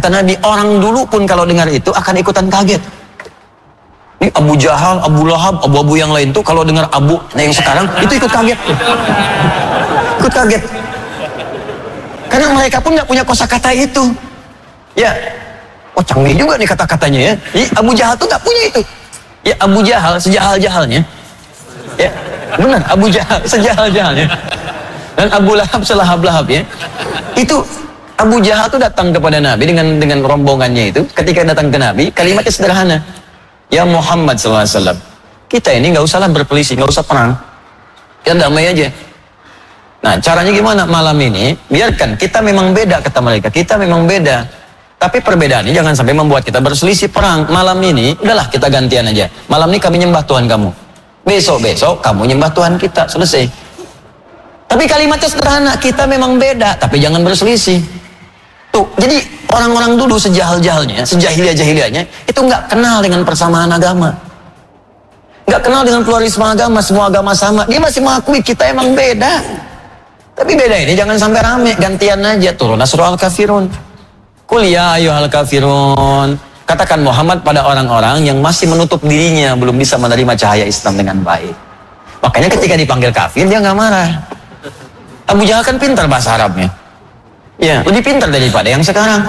Kata Nabi, orang dulu pun kalau dengar itu akan ikutan kaget. Ini Abu Jahal, Abu Lahab, abu-abu yang lain tuh kalau dengar Abu, nah yang sekarang itu ikut kaget. Ikut kaget. Karena mereka pun nggak punya kosakata itu. Ya, oh canggih juga nih kata-katanya ya. Abu Jahal tuh nggak punya itu. Ya Abu Jahal sejahal-jahalnya. Ya, benar Abu Jahal sejahal-jahalnya. Dan Abu Lahab selahab-lahabnya. Itu Abu Jahal tuh datang kepada Nabi dengan rombongannya itu. Ketika datang ke Nabi, kalimatnya sederhana. Ya Muhammad SAW, kita ini nggak usahlah berpelisih, nggak usah perang, kita damai aja. Nah caranya gimana? Malam ini biarkan, kita memang beda, kata mereka, kita memang beda, tapi perbedaan ini jangan sampai membuat kita berselisih perang. Malam ini udahlah kita gantian aja, malam ini kami nyembah Tuhan kamu, besok kamu nyembah Tuhan kita, selesai. Tapi kalimatnya sederhana, kita memang beda tapi jangan berselisih. Tuh, jadi orang-orang dulu sejahal-jahalnya, sejahiliah-jahiliahnya itu nggak kenal dengan persamaan agama, nggak kenal dengan pluralisme agama, semua agama sama. Dia masih mengakui kita emang beda, tapi beda ini jangan sampai rame, gantian aja. Turun surah Al-Kafirun, Qul ya ayyuhal kafirun, katakan Muhammad pada orang-orang yang masih menutup dirinya, belum bisa menerima cahaya Islam dengan baik. Makanya ketika dipanggil kafir dia nggak marah. Abu Jahal kan pintar bahasa Arabnya. Ya, lebih pintar daripada yang sekarang.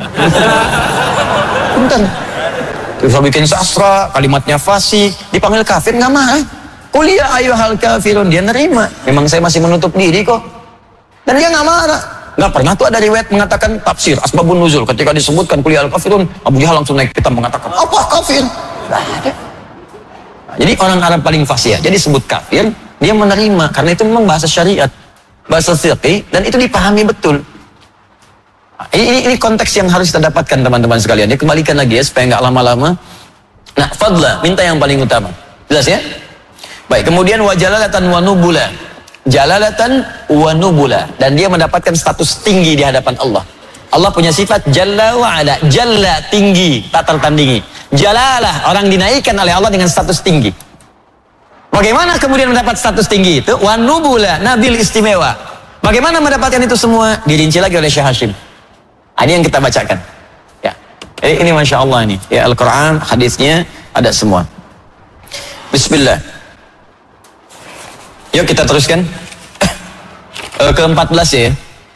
Pintar. Bisa bikin sastra, kalimatnya fasih, dipanggil kafir nggak marah. Qul ya ayyuhal kafirun, dia nerima. Memang saya masih menutup diri kok. Dan dia nggak marah. Nggak pernah tuh ada riwayat mengatakan tafsir asbabun nuzul ketika disebutkan qul ya al kafirun, Abu Jahal langsung naik kita mengatakan apa kafir? Nggak ada. Nah, jadi orang Arab paling fasih aja disebut kafir, dia menerima karena itu memang bahasa syariat, bahasa fiqih, dan itu dipahami betul. Ini konteks yang harus kita dapatkan teman-teman sekalian. Ya, kembalikan lagi ya supaya nggak lama-lama. Nah, fadla, minta yang paling utama. Jelas ya? Baik, kemudian wa jalalatan wa nubula. Jalalatan wa nubula, dan dia mendapatkan status tinggi di hadapan Allah. Allah punya sifat jalla wa ala. Jalla tinggi, tak tertandingi. Jalalah, orang dinaikkan oleh Allah dengan status tinggi. Bagaimana kemudian mendapat status tinggi itu? Wa nubula, nabil istimewa. Bagaimana mendapatkan itu semua? Dirinci lagi oleh Syekh Hashim. Ini yang kita bacakan. Ya. Ini Masya Allah ini. Ya, Al-Quran, hadisnya ada semua. Bismillah. Yuk kita teruskan. Ke-14 ya.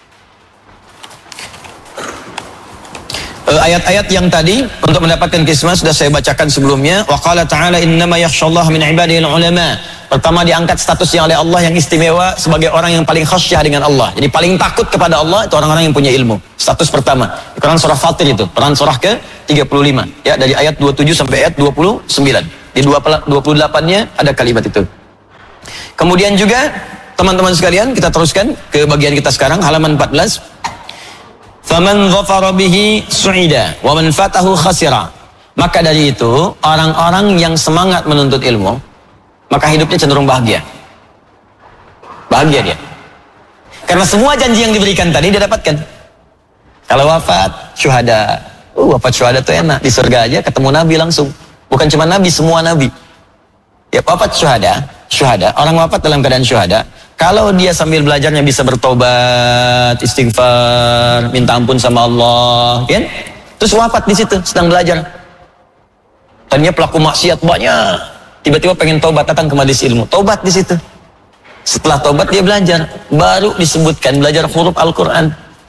Ayat-ayat yang tadi untuk mendapatkan kismah sudah saya bacakan sebelumnya. Wa qala ta'ala innama yakhshallaha min ibadihil ulama. Pertama diangkat statusnya oleh Allah yang istimewa sebagai orang yang paling khasyah dengan Allah. Jadi paling takut kepada Allah itu orang-orang yang punya ilmu. Status pertama. Quran surah Fatir itu, Quran surah ke-35 ya, dari ayat 27 sampai ayat 29. Di 28-nya ada kalimat itu. Kemudian juga teman-teman sekalian, kita teruskan ke bagian kita sekarang, halaman 14. Faman dhafara bihi su'ida wa man fatahu khasira. Maka dari itu orang-orang yang semangat menuntut ilmu, maka hidupnya cenderung bahagia. Bahagia dia. Karena semua janji yang diberikan tadi dia dapatkan. Kalau wafat syuhada, wafat syuhada tuh enak, di surga aja ketemu Nabi langsung. Bukan cuma Nabi, semua Nabi. Ya, wafat syuhada, orang wafat dalam keadaan syuhada, kalau dia sambil belajarnya bisa bertobat, istighfar, minta ampun sama Allah, kan? Terus wafat di situ sedang belajar. Tadinya pelaku maksiat banyak, tiba-tiba pengen tobat, datang ke majelis ilmu, tobat di situ. Setelah tobat dia belajar, baru disebutkan belajar huruf Al-Quran.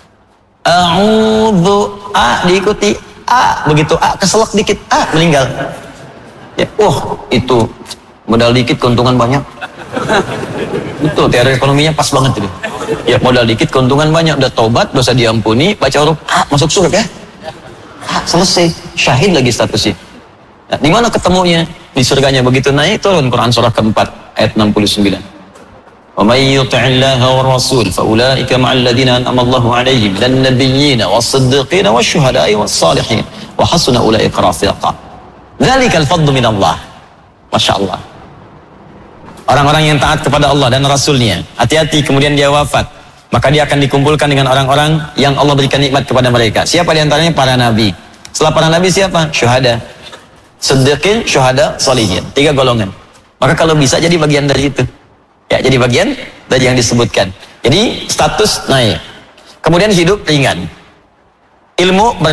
A'udhu, A diikuti, A, begitu A keselak dikit, A meninggal. Ya, itu modal dikit keuntungan banyak. Betul, teori ekonominya pas banget itu. Ya, modal dikit keuntungan banyak, udah tobat, dosa diampuni, baca huruf A, masuk surga. A, selesai, syahid lagi statusnya. Nah, di mana ketemunya? Di surganya. Begitu naik turun Quran surah keempat ayat 69. Wa may yuti'illaha war rasul fa ulaika ma'al ladzina an'ama Allahu 'alaihim dan nabiyyin was-siddiqin wasyuhada'i was-salihin wa hasuna ulaika rafiqa. Dzalikal fadlu min Allah. Masyaallah. Orang-orang yang taat kepada Allah dan Rasulnya, hati-hati kemudian dia wafat, maka dia akan dikumpulkan dengan orang-orang yang Allah berikan nikmat kepada mereka. Siapa di antaranya? Para nabi. Setelah para nabi siapa? Syuhada, siddiqin, syuhada, salihin. 3 golongan. Maka kalau bisa jadi bagian dari itu. Ya, jadi bagian dari yang disebutkan. Jadi status naik. Kemudian hidup ringan. Ilmu